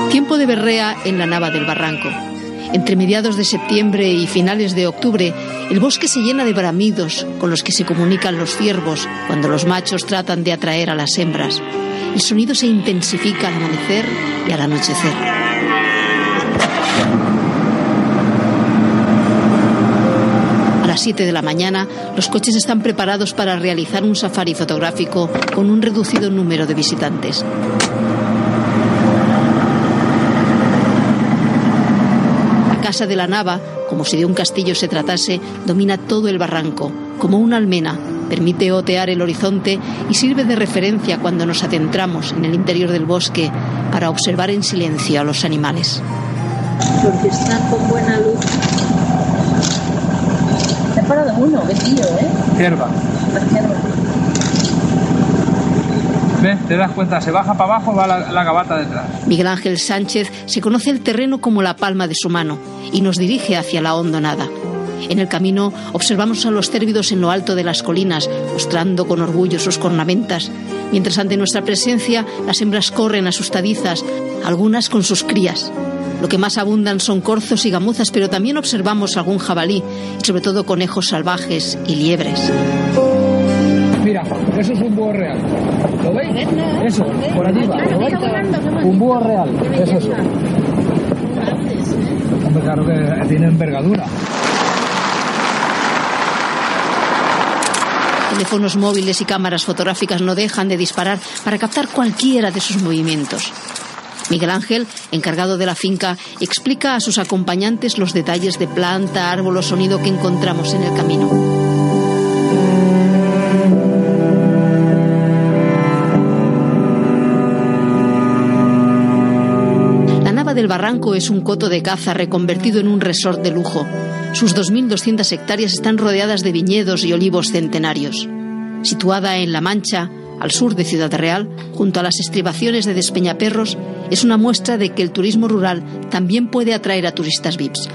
Tiempo de berrea en la Nava del Barranco. Entre mediados de septiembre y finales de octubre, el bosque se llena de bramidos con los que se comunican los ciervos cuando los machos tratan de atraer a las hembras. El sonido se intensifica al amanecer y al anochecer. A las 7 de la mañana, los coches están preparados para realizar un safari fotográfico con un reducido número de visitantes. La casa de la Nava, como si de un castillo se tratase, domina todo el barranco, como una almena. Permite otear el horizonte y sirve de referencia cuando nos adentramos en el interior del bosque para observar en silencio a los animales. Porque está con buena luz. Se ha parado uno, qué tío, Cierva. La cierva. ¿Ves? Te das cuenta, se baja para abajo, va la gavata detrás. Miguel Ángel Sánchez se conoce el terreno como la palma de su mano y nos dirige hacia la hondonada. En el camino observamos a los cérvidos en lo alto de las colinas, mostrando con orgullo sus cornamentas, mientras ante nuestra presencia las hembras corren asustadizas, algunas con sus crías. Lo que más abundan son corzos y gamuzas, pero también observamos algún jabalí y sobre todo conejos salvajes y liebres. Mira, eso es un búho real. ¿Lo veis? Eso, por allí va. ¿Lo veis? Un búho real, es eso. Hombre, claro que tiene envergadura. Teléfonos móviles y cámaras fotográficas no dejan de disparar para captar cualquiera de sus movimientos. Miguel Ángel, encargado de la finca, explica a sus acompañantes los detalles de planta, árbol o sonido que encontramos en el camino. La Nava del Barranco es un coto de caza reconvertido en un resort de lujo. Sus 2.200 hectáreas están rodeadas de viñedos y olivos centenarios. Situada en La Mancha, al sur de Ciudad Real, junto a las estribaciones de Despeñaperros, es una muestra de que el turismo rural también puede atraer a turistas VIPs.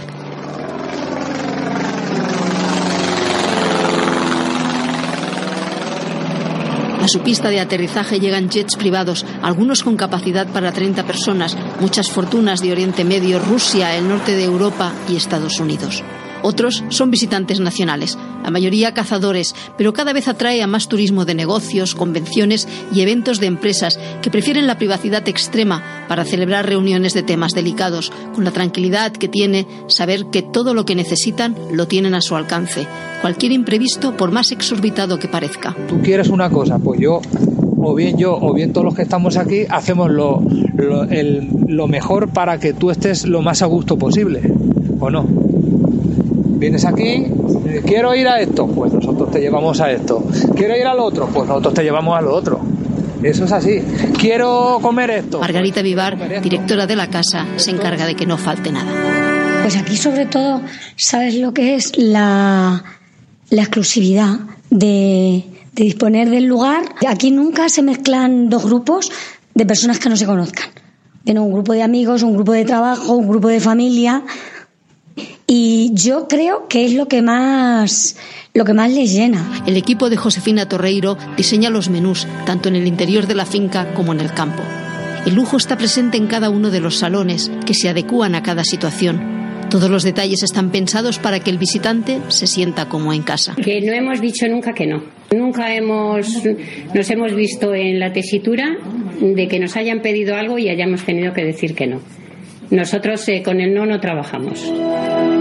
A su pista de aterrizaje llegan jets privados, algunos con capacidad para 30 personas, muchas fortunas de Oriente Medio, Rusia, el norte de Europa y Estados Unidos. Otros son visitantes nacionales, la mayoría cazadores, pero cada vez atrae a más turismo de negocios, convenciones y eventos de empresas que prefieren la privacidad extrema para celebrar reuniones de temas delicados, con la tranquilidad que tiene saber que todo lo que necesitan lo tienen a su alcance. Cualquier imprevisto, por más exorbitado que parezca. Tú quieres una cosa, pues yo o bien todos los que estamos aquí, hacemos lo mejor para que tú estés lo más a gusto posible, ¿o no? Vienes aquí, quiero ir a esto, pues nosotros te llevamos a esto. Quiero ir al otro, pues nosotros te llevamos a lo otro. Eso es así. Quiero comer esto. Margarita Vivar, directora de la casa, se encarga de que no falte nada. Pues aquí sobre todo, ¿sabes lo que es la exclusividad de disponer del lugar? Aquí nunca se mezclan dos grupos de personas que no se conozcan. Tiene un grupo de amigos, un grupo de trabajo, un grupo de familia. Y yo creo que es lo que más les llena. El equipo de Josefina Torreiro diseña los menús, tanto en el interior de la finca como en el campo. El lujo está presente en cada uno de los salones, que se adecúan a cada situación. Todos los detalles están pensados para que el visitante se sienta como en casa. Que no hemos dicho nunca que no. Nunca nos hemos visto en la tesitura de que nos hayan pedido algo y hayamos tenido que decir que no. Nosotros con el no trabajamos.